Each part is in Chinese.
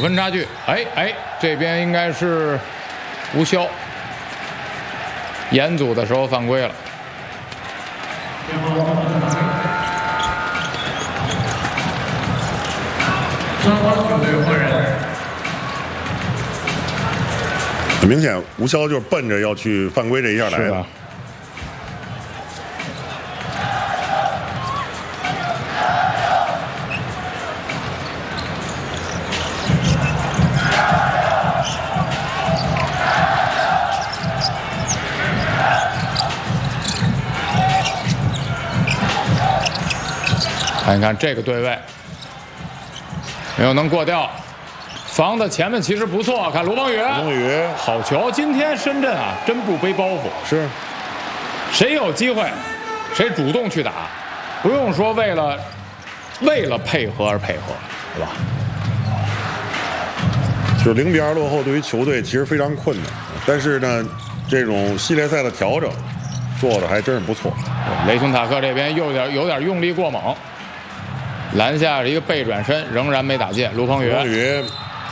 分差距。这边应该是吴潇严组的时候犯规了。 双方球队换人。 很明显，吴潇就是奔着要去犯规这一下来的。 看一看这个对位，没有能过掉，防的前面其实不错。看卢鹏宇，好球！今天深圳啊，真不背包袱， 是， 谁有机会，谁主动去打，不用说为了配合而配合，对吧？ 就是0-2落后，对于球队其实非常困难，但是呢，这种系列赛的调整做的还真是不错。 雷霆塔克这边有点用力过猛。篮下是一个背转身，仍然没打进。卢鹏宇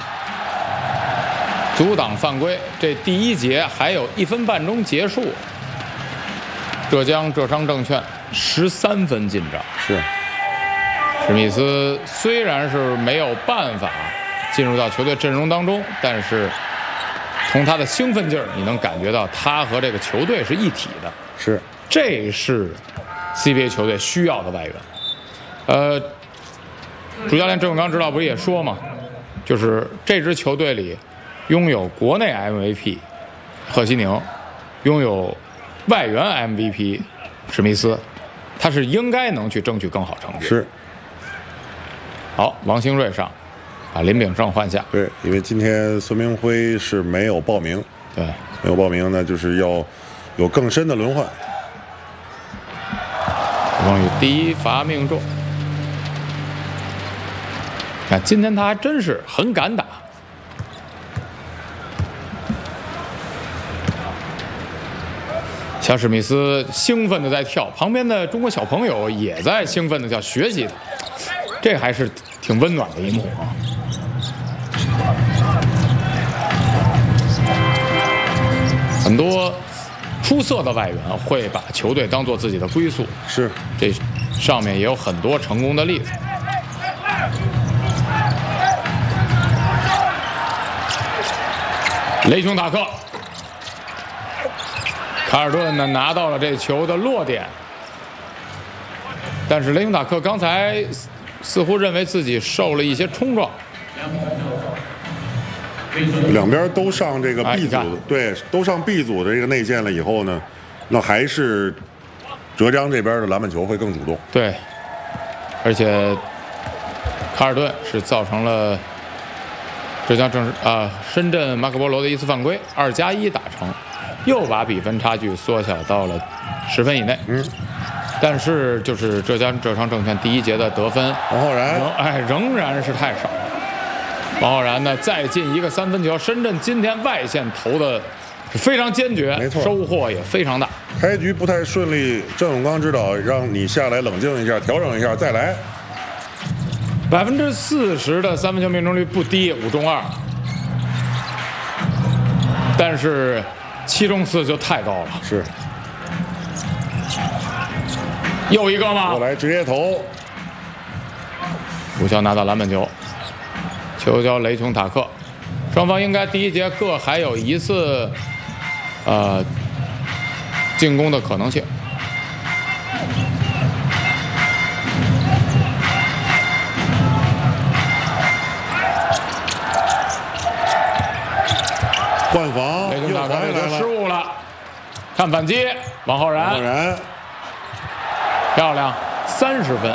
阻挡犯规。这第一节还有1分半钟结束。浙商证券13分进账。 是。 史密斯虽然是没有办法进入到球队阵容当中，但是从他的兴奋劲儿，你能感觉到他和这个球队是一体的。 是。 这是 CBA 球队需要的外援。主教练郑永刚指导不是也说嘛，就是这支球队里拥有国内 MVP 贺西宁，拥有外援 MVP 史密斯，他是应该能去争取更好成绩。 是。 好，王兴瑞上，把林炳胜换下。 对，因为今天孙明辉是没有报名。 对， 没有报名呢，就是要有更深的轮换。 王宇第一罚命中。看，今天他还真是很敢打。小史密斯兴奋的在跳，旁边的中国小朋友也在兴奋的叫学习他，这还是挺温暖的一幕啊。很多出色的外援会把球队当做自己的归宿， 是， 这上面也有很多成功的例子。雷雄塔克，卡尔顿呢拿到了这球的落点，但是雷雄塔克刚才似乎认为自己受了一些冲撞。 两边都上这个 B 组的，对，都上 B 组的这个内线了以后呢，那还是浙江这边的篮板球会更主动。 对，而且卡尔顿是造成了浙江深圳马可波罗的一次犯规，2+1打成，又把比分差距缩小到了10分以内。但是就是浙商证券第一节的得分， 王浩然， 仍然是太少。王浩然呢，再进一个3分球。深圳今天外线投的是非常坚决， 没错， 收获也非常大。 开局不太顺利，郑永刚指导让你下来冷静一下，调整一下，再来。 40%的3分球命中率不低，5中2，但是7中4就太高了。 是。 又一个吗？ 我来直接投。 吴潇拿到篮板球，球交雷琼塔克，双方应该第一节各还有一次进攻的可能性。 换防， 雷霆塔克这就失误了，看反击，王浩然，漂亮，30分。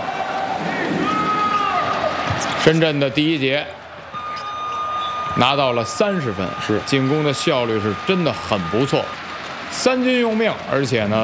深圳的第一节拿到了30分， 是进攻的效率是真的很不错，3军用命，而且呢。